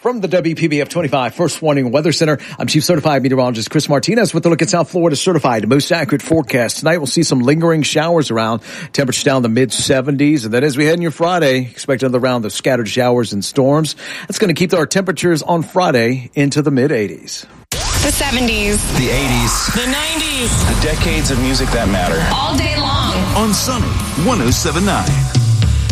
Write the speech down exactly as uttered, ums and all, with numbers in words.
From the W P B F twenty-five First Warning Weather Center, I'm Chief Certified Meteorologist Chris Martinez with a look at South Florida's certified most accurate forecast. Tonight we'll see some lingering showers around, temperatures down in the mid seventies. And then as we head into your Friday, expect another round of scattered showers and storms. That's going to keep our temperatures on Friday into the mid eighties. The seventies. The eighties. The nineties. The decades of music that matter. All day long. On Sunny one oh seven point nine.